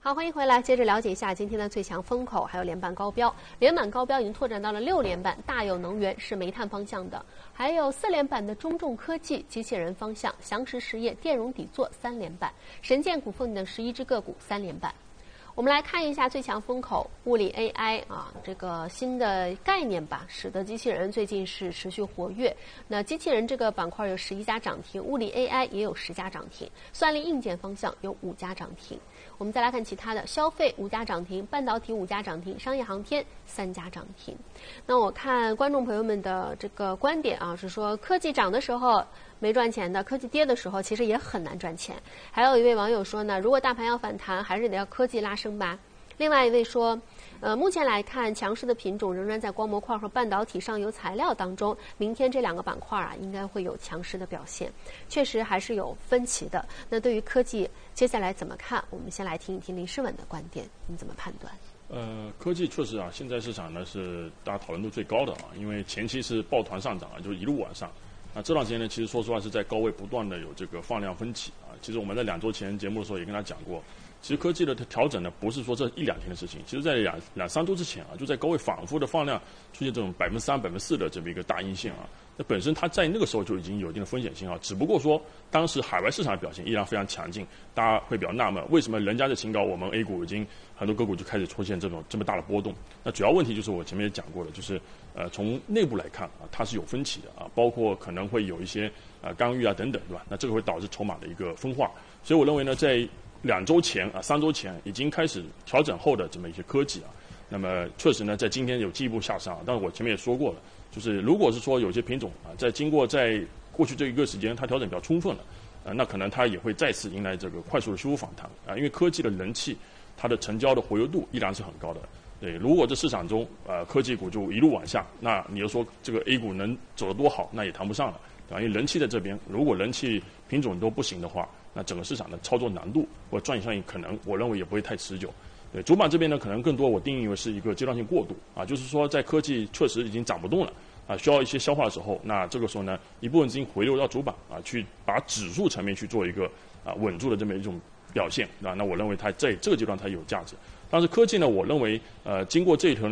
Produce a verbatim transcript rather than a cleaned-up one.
好，欢迎回来，接着了解一下今天的最强风口，还有连板高标。连板高标已经拓展到了六连板，大有能源是煤炭方向的，还有四连板的中重科技、机器人方向，祥实实业、电容底座三连板，神剑股份等十一只个股三连板。我们来看一下最强风口物理 A I 啊，这个新的概念吧，使得机器人最近是持续活跃。那机器人这个板块有十一家涨停，物理 A I 也有十家涨停，算力硬件方向有五家涨停。我们再来看其他的，消费五家涨停，半导体五家涨停，商业航天三家涨停。那我看观众朋友们的这个观点啊，是说科技涨的时候没赚钱的，科技跌的时候其实也很难赚钱。还有一位网友说呢，如果大盘要反弹，还是得要科技拉升吧。另外一位说，呃，目前来看，强势的品种仍然在光模块和半导体上游材料当中。明天这两个板块啊，应该会有强势的表现。确实还是有分歧的。那对于科技接下来怎么看？我们先来听一听林诗稳的观点，你怎么判断？ 呃，科技确实啊，现在市场呢是大家讨论度最高的啊，因为前期是抱团上涨啊，就一路往上。那这段时间呢，其实说实话是在高位不断的有这个放量分歧啊。其实我们在两周前节目的时候也跟他讲过。其实科技的调整呢，不是说这一两天的事情。其实，在两两三周之前啊，就在高位反复的放量，出现这种百分之三、百分之四的这么一个大阴线啊。那本身它在那个时候就已经有一定的风险信号，只不过说当时海外市场的表现依然非常强劲，大家会比较纳闷，为什么人家在新高，我们 A 股已经很多个股就开始出现这种这么大的波动？那主要问题就是我前面也讲过的，就是呃从内部来看啊，它是有分歧的啊，包括可能会有一些呃干预啊等等，对吧？那这个会导致筹码的一个分化。所以我认为呢，在两周前啊，三周前已经开始调整后的这么一些科技啊，那么确实呢，在今天有进一步下杀。但是我前面也说过了，就是如果是说有些品种啊，在经过在过去这一个时间它调整比较充分了，啊，那可能它也会再次迎来这个快速的修复反弹啊，因为科技的人气，它的成交的活跃度依然是很高的。对，如果这市场中呃科技股就一路往下，那你要说这个 A 股能走得多好，那也谈不上了，对吧？因为人气在这边，如果人气品种都不行的话，那整个市场的操作难度或赚取效应可能，我认为也不会太持久。对，主板这边呢，可能更多我定义为是一个阶段性过渡啊，就是说在科技确实已经涨不动了啊，需要一些消化的时候，那这个时候呢，一部分资金回流到主板啊，去把指数层面去做一个啊稳住的这么一种表现啊，那我认为它在这个阶段它有价值。但是科技呢，我认为呃经过这一轮